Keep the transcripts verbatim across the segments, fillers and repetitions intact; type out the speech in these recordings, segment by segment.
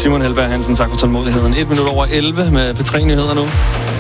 Simon Helberg Hansen, tak for tålmodigheden. Et minut over elleve med P tre Nyheder nu.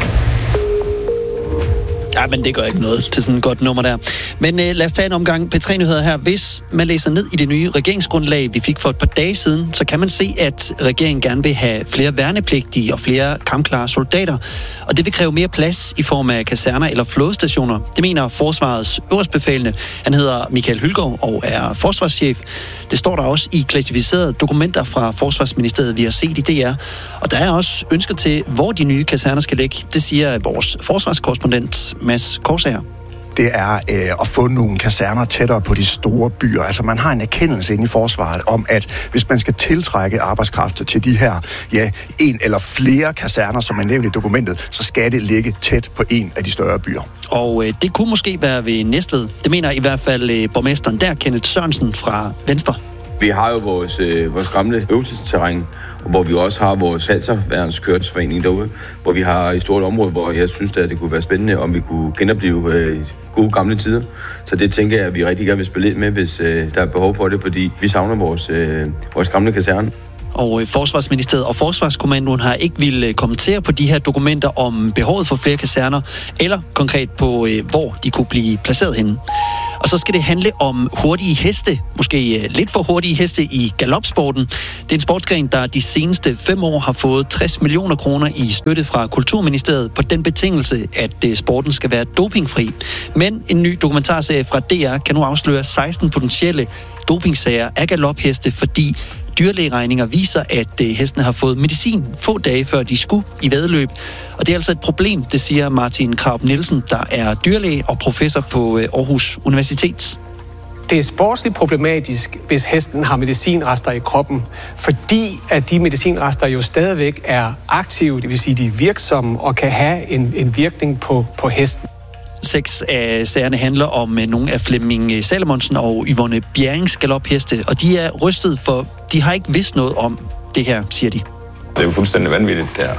Ja, men det gør ikke noget til sådan et godt nummer der. Men øh, lad os tage en omgang P tre Nyheder her. Hvis man læser ned i det nye regeringsgrundlag, vi fik for et par dage siden, så kan man se, at regeringen gerne vil have flere værnepligtige og flere kampklare soldater. Og det vil kræve mere plads i form af kaserner eller flådestationer. Det mener Forsvarets øverstbefalende. Han hedder Michael Hylgaard og er forsvarschef. Det står der også i klassificerede dokumenter fra Forsvarsministeriet, vi har set i D R. Og der er også ønsker til, hvor de nye kaserner skal ligge. Det siger vores forsvarskorrespondent Mads Korsager. Det er øh, at få nogle kaserner tættere på de store byer. Altså man har en erkendelse inde i forsvaret om, at hvis man skal tiltrække arbejdskraft til de her, ja, en eller flere kaserner, som er nævnt i dokumentet, så skal det ligge tæt på en af de større byer. Og øh, det kunne måske være ved Næstved. Det mener i hvert fald øh, borgmesteren der, Kenneth Sørensen fra Venstre. Vi har jo vores, øh, vores gamle øvelsesterræn, hvor vi også har vores halserværnskørselsforening derude, hvor vi har et stort område, hvor jeg synes, at det kunne være spændende, om vi kunne genopleve øh, gode gamle tider. Så det tænker jeg, at vi rigtig gerne vil spille lidt med, hvis øh, der er behov for det, fordi vi savner vores, øh, vores gamle kaserne. Og Forsvarsministeriet og Forsvarskommandoen har ikke ville kommentere på de her dokumenter om behovet for flere kaserner, eller konkret på, hvor de kunne blive placeret henne. Og så skal det handle om hurtige heste, måske lidt for hurtige heste i galopsporten. Det er en sportsgren, der de seneste fem år har fået tres millioner kroner i støtte fra Kulturministeriet på den betingelse, at sporten skal være dopingfri. Men en ny dokumentarserie fra D R kan nu afsløre seksten potentielle dopingsager af galopheste, fordi dyrlægeregninger viser, at hestene har fået medicin få dage før de skulle i væddeløb. Og det er altså et problem, det siger Martin Krarup Nielsen, der er dyrlæge og professor på Aarhus Universitet. Det er sportsligt problematisk, hvis hesten har medicinrester i kroppen, fordi at de medicinrester jo stadigvæk er aktive, det vil sige, de er virksomme og kan have en, en virkning på, på hesten. Seks af sagerne handler om nogle af Flemming Salomonsen og Yvonne Bjerrings galopheste, og de er rystet, for de har ikke vidst noget om det her, siger de. Det er jo fuldstændig vanvittigt, det her.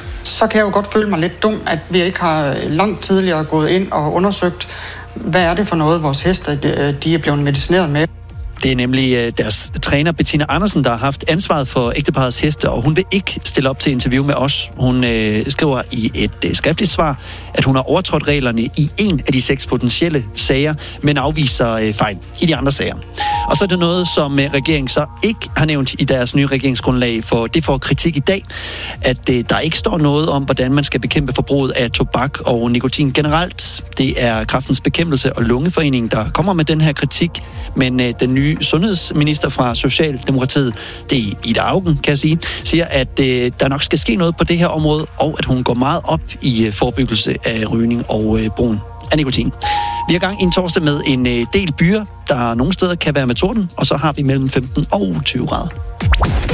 Så kan jeg jo godt føle mig lidt dum, at vi ikke har langt tidligere gået ind og undersøgt, hvad er det for noget, vores heste de er blevet medicineret med. Det er nemlig deres træner, Bettina Andersen, der har haft ansvaret for ægteparrets heste, og hun vil ikke stille op til interview med os. Hun øh, skriver i et øh, skriftligt svar, at hun har overtrådt reglerne i en af de seks potentielle sager, men afviser øh, fejl i de andre sager. Og så er det noget, som øh, regeringen så ikke har nævnt i deres nye regeringsgrundlag, for det får kritik i dag, at øh, der ikke står noget om, hvordan man skal bekæmpe forbruget af tobak og nikotin generelt. Det er Kræftens Bekæmpelse og Lungeforeningen, der kommer med den her kritik, men øh, den nye sundhedsminister fra Socialdemokratiet, det er Ida Auken, kan jeg sige, siger, at øh, der nok skal ske noget på det her område, og at hun går meget op i øh, forebyggelse af rygning og øh, brugen af nikotin. Vi har gang i en torsdag med en øh, del byer, der nogle steder kan være med torden, og så har vi mellem femten og tyve grader.